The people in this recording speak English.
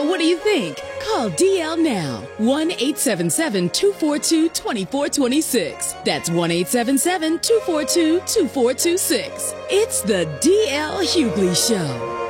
So what do you think? Call DL now. 1-877-242-2426. That's 1-877-242-2426. It's the DL Hughley Show.